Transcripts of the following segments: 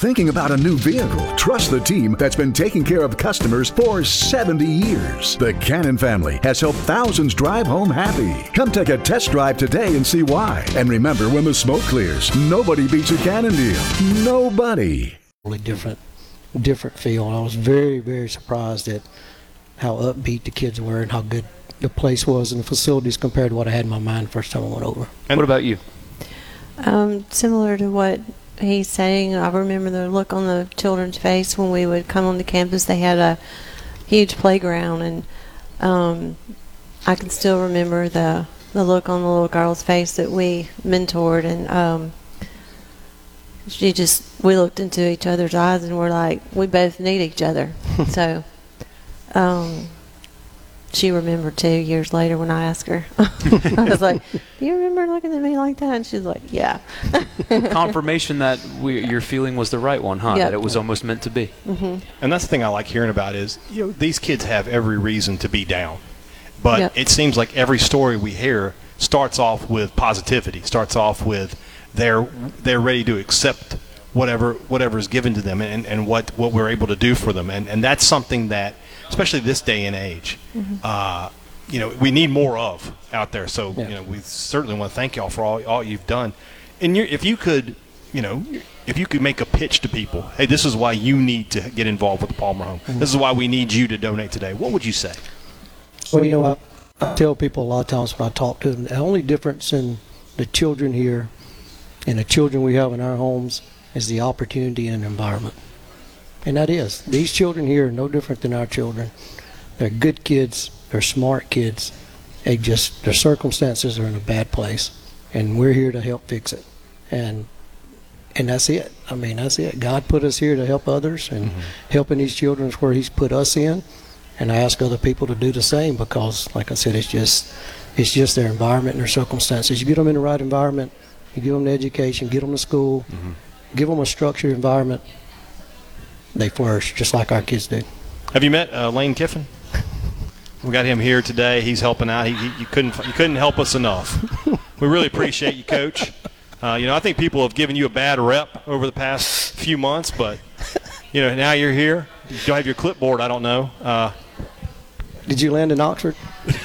Thinking about a new vehicle? Trust the team that's been taking care of customers for 70 years. The Cannon family has helped thousands drive home happy. Come take a test drive today and see why. And remember, when the smoke clears, nobody beats a Cannon deal. Nobody. Really different feel. I was very, very surprised at how upbeat the kids were and how good the place was and the facilities compared to what I had in my mind the first time I went over. And what about you? Similar to what he's saying, I remember the look on the children's face when we would come on the campus. They had a huge playground, and I can still remember the look on the little girl's face that we mentored, and we looked into each other's eyes and we're like, we both need each other. So she remembered 2 years later when I asked her. I was like, do you remember looking at me like that? And she's like, yeah. Confirmation that your feeling was the right one, huh? Yep. That it was almost meant to be. Mm-hmm. And that's the thing I like hearing about is, these kids have every reason to be down. But it seems like every story we hear starts off with positivity, starts off with they're ready to accept whatever is given to them and what we're able to do for them. And that's something that, especially this day and age, we need more of out there. So, we certainly want to thank y'all for all you've done. And if you could make a pitch to people, hey, this is why you need to get involved with the Palmer Home. This is why we need you to donate today. What would you say? Well, I tell people a lot of times when I talk to them, the only difference in the children here and the children we have in our homes is the opportunity and environment. And that is, these children here are no different than our children. They're good kids, they're smart kids. Their circumstances are in a bad place, and we're here to help fix it. And that's it. I mean, that's it. God put us here to help others, and helping these children is where He's put us in. And I ask other people to do the same because, like I said, it's just their environment and their circumstances. You get them in the right environment, you give them the education, get them to school, give them a structured environment, they flourish just like our kids do. Have you met Lane Kiffin? We got him here today. He's helping out. You couldn't help us enough. We really appreciate you, Coach. I think people have given you a bad rep over the past few months, but now you're here. You don't have your clipboard, I don't know. Did you land in Oxford?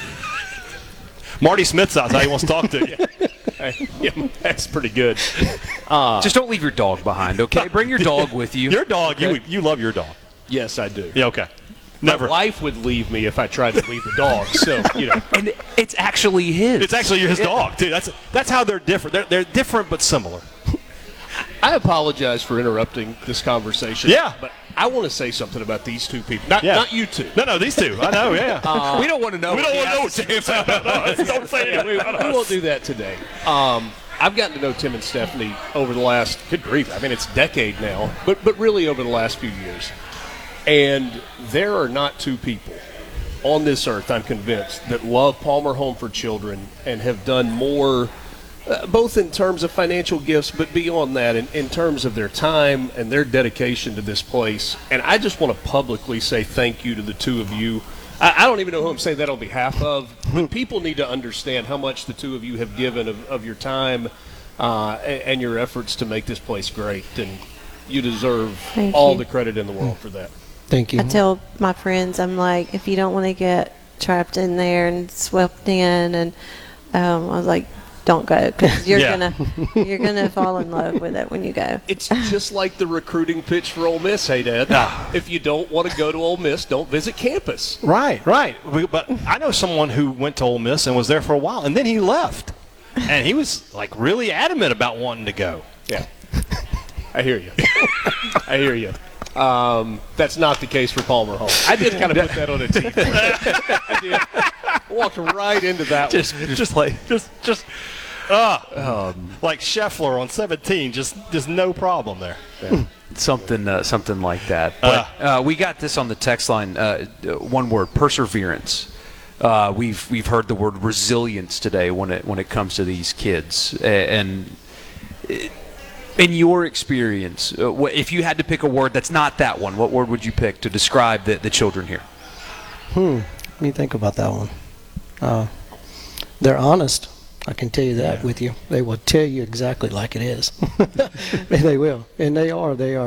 Marty Smith's out. How he wants to talk to you. Yeah, that's pretty good. Just don't leave your dog behind, okay? Bring your dog with you. Your dog, okay? you love your dog. Yes, I do. Yeah, okay. Never. My wife would leave me if I tried to leave the dog. So and it's actually his. It's actually his dog too. That's how they're different. They're different but similar. I apologize for interrupting this conversation. Yeah. But I want to say something about these two people. Not you two. No, these two. I know, yeah. We don't want to know. We don't want to know what Sam said. Don't say anything about us. We won't do that today. I've gotten to know Tim and Stephanie over the last, good grief, I mean, it's a decade now, but really over the last few years. And there are not two people on this earth, I'm convinced, that love Palmer Home for Children and have done more, both in terms of financial gifts, but beyond that, in terms of their time and their dedication to this place. And I just want to publicly say thank you to the two of you. I don't even know who I'm saying that on behalf of, but people need to understand how much the two of you have given of your time and your efforts to make this place great. And you deserve all the credit in the world for that. Thank you. I tell my friends, I'm like, if you don't want to get trapped in there and swept in, and I was like, don't go, because you're gonna fall in love with it when you go. It's just like the recruiting pitch for Ole Miss, hey Dad. If you don't want to go to Ole Miss, don't visit campus. Right. But I know someone who went to Ole Miss and was there for a while, and then he left, and he was like really adamant about wanting to go. Yeah, I hear you. I hear you. That's not the case for Palmer Home. I did kind of put that on a tee. I did. I walked right into that one. Like Scheffler on 17, just no problem there. Yeah. Something like that. But we got this on the text line. One word: perseverance. We've heard the word resilience today when it comes to these kids. And in your experience, if you had to pick a word that's not that one, what word would you pick to describe the children here? Let me think about that one. They're honest. I can tell you that with you. They will tell you exactly like it is. They will. And they are.